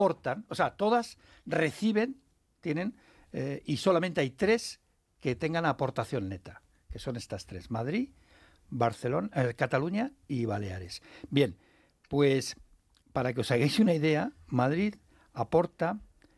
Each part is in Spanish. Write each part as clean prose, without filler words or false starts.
aportan, o sea, todas reciben, tienen, y solamente hay 3 que tengan aportación neta, que son estas 3, Madrid, Barcelona, Cataluña y Baleares. Bien, pues para que os hagáis una idea, Madrid aporta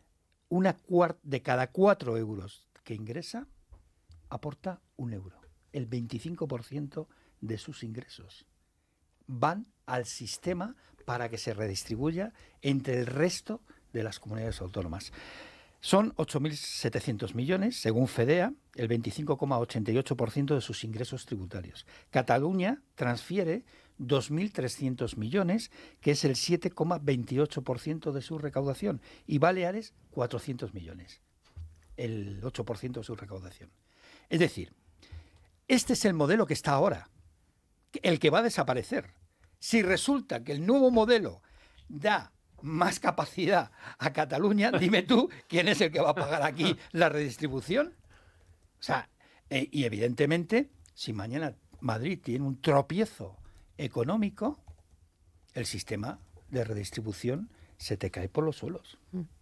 de cada 4 euros que ingresa, aporta 1 euro. El 25% de sus ingresos van al sistema para que se redistribuya entre el resto de las comunidades autónomas. Son 8.700 millones, según FEDEA, el 25,88% de sus ingresos tributarios. Cataluña transfiere 2.300 millones, que es el 7,28% de su recaudación, y Baleares 400 millones, el 8% de su recaudación. Es decir, este es el modelo que está ahora, el que va a desaparecer. Si resulta que el nuevo modelo da más capacidad a Cataluña, dime tú quién es el que va a pagar aquí la redistribución. O sea, y evidentemente, si mañana Madrid tiene un tropiezo económico, el sistema de redistribución se te cae por los suelos.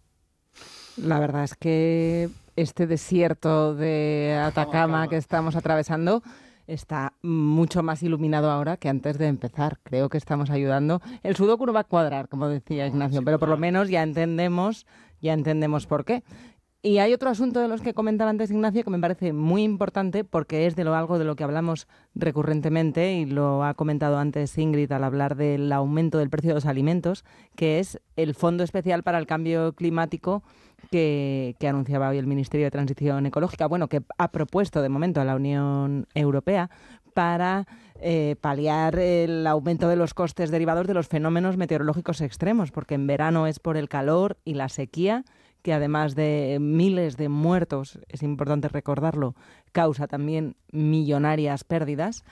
La verdad es que este desierto de Atacama que estamos atravesando está mucho más iluminado ahora que antes de empezar. Creo que estamos ayudando. El sudoku no va a cuadrar, como decía Ignacio, pero por lo menos ya entendemos por qué. Y hay otro asunto de los que comentaba antes Ignacio que me parece muy importante porque es algo de lo que hablamos recurrentemente y lo ha comentado antes Ingrid al hablar del aumento del precio de los alimentos, que es el Fondo Especial para el Cambio Climático que anunciaba hoy el Ministerio de Transición Ecológica, bueno, que ha propuesto de momento a la Unión Europea para paliar el aumento de los costes derivados de los fenómenos meteorológicos extremos, porque en verano es por el calor y la sequía, que además de miles de muertos, es importante recordarlo, causa también millonarias pérdidas.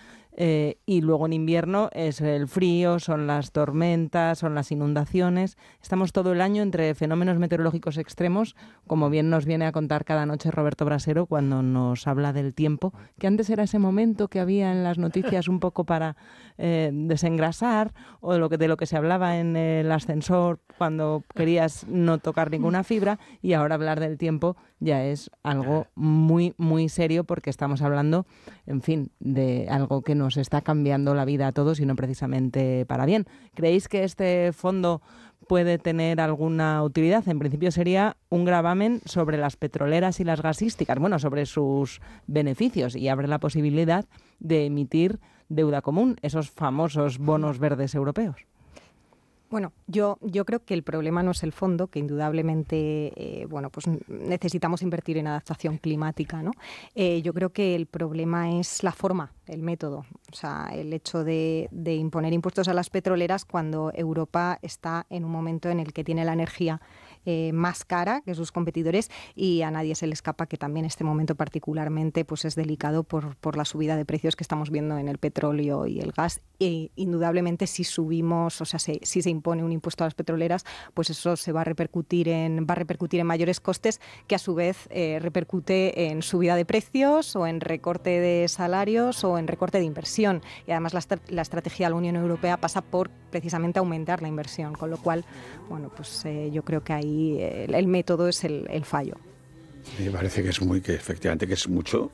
Y luego en invierno es el frío, son las tormentas, son las inundaciones. Estamos todo el año entre fenómenos meteorológicos extremos, como bien nos viene a contar cada noche Roberto Brasero cuando nos habla del tiempo, que antes era ese momento que había en las noticias un poco para desengrasar, o de lo que se hablaba en el ascensor cuando querías no tocar ninguna fibra, y ahora hablar del tiempo ya es algo muy, muy serio porque estamos hablando, en fin, de algo que nos está cambiando la vida a todos y no precisamente para bien. ¿Creéis que este fondo puede tener alguna utilidad? En principio sería un gravamen sobre las petroleras y las gasísticas, bueno, sobre sus beneficios, y abre la posibilidad de emitir deuda común, esos famosos bonos verdes europeos. Bueno, yo creo que el problema no es el fondo, que indudablemente pues necesitamos invertir en adaptación climática, ¿no? Yo creo que el problema es la forma, el método, o sea, el hecho de imponer impuestos a las petroleras cuando Europa está en un momento en el que tiene la energía más cara que sus competidores, y a nadie se le escapa que también este momento particularmente pues es delicado por la subida de precios que estamos viendo en el petróleo y el gas. E indudablemente si subimos, o sea, si se impone un impuesto a las petroleras, pues eso se va a repercutir en mayores costes, que a su vez repercute en subida de precios o en recorte de salarios o en recorte de inversión. Y además la estrategia de la Unión Europea pasa por precisamente aumentar la inversión, con lo cual, bueno, pues yo creo que ahí el método es el fallo. Me parece que efectivamente que es mucho.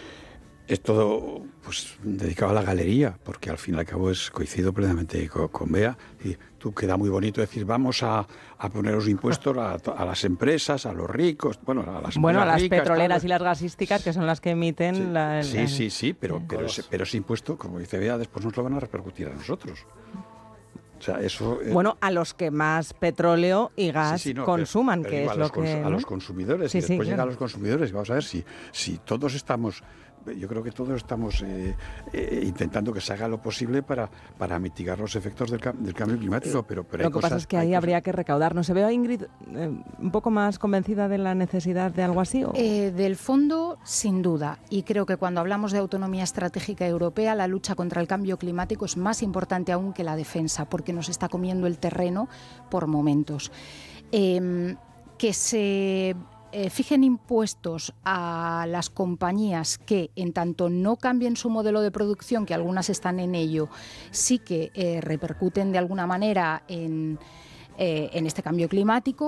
Es todo pues dedicado a la galería, porque al fin y al cabo coincido plenamente con Bea. Y tú, queda muy bonito decir vamos a poner los impuestos a las empresas, a los ricos, a las ricas, petroleras y las gasísticas, que son las que emiten sí, pero ese impuesto, como dice Bea, después nos lo van a repercutir a nosotros. O sea, eso, a los que más petróleo y gas consuman, que es lo que... A los consumidores, y después llega a los consumidores. Vamos a ver si todos estamos... Yo creo que todos estamos intentando que se haga lo posible para mitigar los efectos del cambio climático, pero lo que pasa es que ahí habría que recaudar. ¿No se ve a Ingrid un poco más convencida de la necesidad de algo así? Del fondo, sin duda. Y creo que cuando hablamos de autonomía estratégica europea, la lucha contra el cambio climático es más importante aún que la defensa, porque nos está comiendo el terreno por momentos. Que se... fijen impuestos a las compañías que, en tanto no cambien su modelo de producción, que algunas están en ello, sí que repercuten de alguna manera en en este cambio climático.